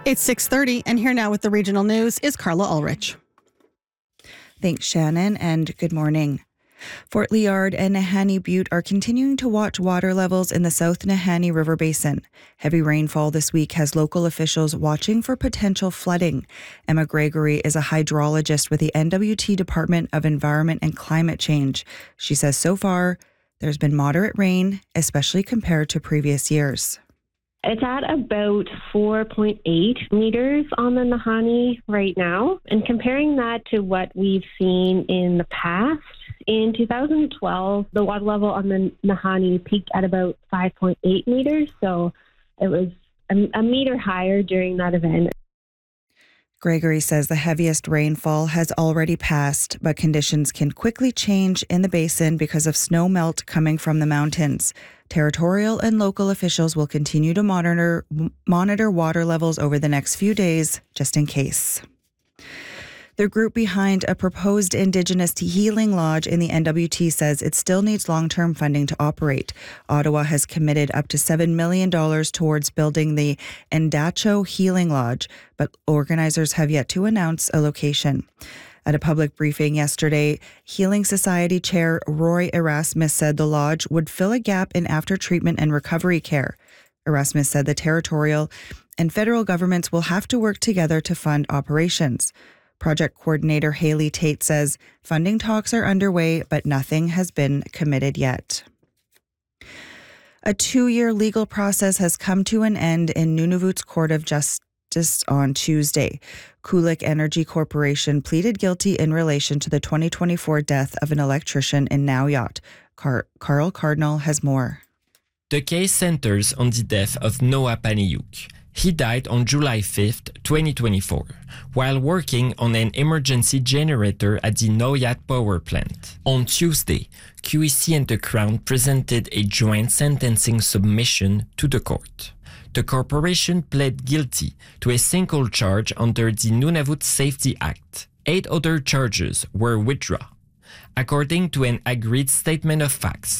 It's 6:30, and here now with the regional news is Carla Ulrich. Thanks, Shannon, and good morning. Fort Liard and Nahanni Butte are continuing to watch water levels in the South Nahanni River Basin. Heavy rainfall this week has local officials watching for potential flooding. Emma Gregory is a hydrologist with the NWT Department of Environment and Climate Change. She says so far there's been moderate rain, especially compared to previous years. It's at about 4.8 meters on the Nahanni right now. And comparing that to what we've seen in the past, in 2012, the water level on the Nahanni peaked at about 5.8 meters. So it was a meter higher during that event. Gregory says the heaviest rainfall has already passed, but conditions can quickly change in the basin because of snow melt coming from the mountains. Territorial and local officials will continue to monitor water levels over the next few days, just in case. The group behind a proposed Indigenous Healing Lodge in the NWT says it still needs long-term funding to operate. Ottawa has committed up to $7 million towards building the Endacho Healing Lodge, but organizers have yet to announce a location. At a public briefing yesterday, Healing Society Chair Roy Erasmus said the lodge would fill a gap in after-treatment and recovery care. Erasmus said the territorial and federal governments will have to work together to fund operations. Project coordinator Haley Tate says funding talks are underway, but nothing has been committed yet. A 2-year legal process has come to an end in Nunavut's Court of Justice on Tuesday. Kulik Energy Corporation pleaded guilty in relation to the 2024 death of an electrician in Nauyot. Carl Cardinal has more. The case centers on the death of Noah Paniuk. He died on July 5, 2024, while working on an emergency generator at the Nauyot power plant. On Tuesday, QEC and the Crown presented a joint sentencing submission to the court. The corporation pled guilty to a single charge under the Nunavut Safety Act. 8 other charges were withdrawn, according to an agreed statement of facts.